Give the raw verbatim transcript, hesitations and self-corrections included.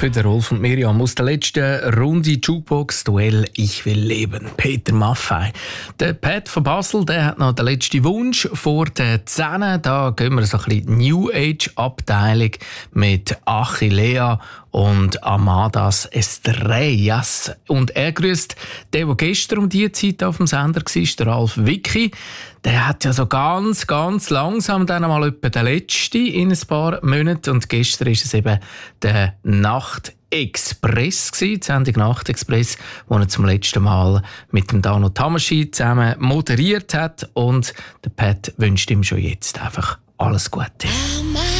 Für den Rolf und Miriam aus der letzten Runde Jukebox-Duell «Ich will leben». Peter Maffay. Der Pat von Basel, der hat noch den letzten Wunsch vor den Zähnen. Da gehen wir so ein bisschen New Age-Abteilung mit Achillea und Amadas Estrellas. Und er grüßt den, der gestern um diese Zeit auf dem Sender war, der Ralf Wicki. Der hat ja so ganz, ganz langsam dann mal etwa den letzten in ein paar Monaten. Und gestern ist es eben der Nacht-Express gewesen, die Sendung Nacht-Express, wo er zum letzten Mal mit dem Dano Tamaschi zusammen moderiert hat. Und der Pat wünscht ihm schon jetzt einfach alles Gute.